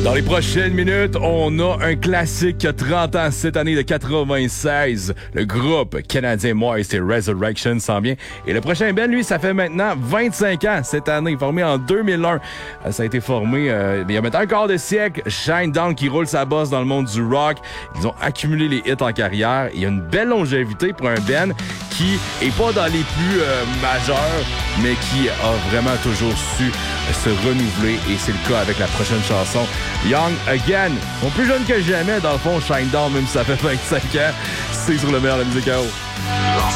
Dans les prochaines minutes, on a un classique qui a 30 ans cette année de 96. Le groupe canadien Moist et Resurrection s'en vient. Et le prochain band, lui, ça fait maintenant 25 ans cette année, formé en 2001. Ça a été formé il y a maintenant un quart de siècle. Shinedown qui roule sa bosse dans le monde du rock. Ils ont accumulé les hits en carrière. Il y a une belle longévité pour un band qui est pas dans les plus majeurs, mais qui a vraiment toujours su se renouveler. Et c'est le cas avec la prochaine chanson. Young Again. Ils sont plus jeunes que jamais, dans le fond, Shinedown, même si ça fait 25 ans. C'est sur le meilleur de la musique à eau.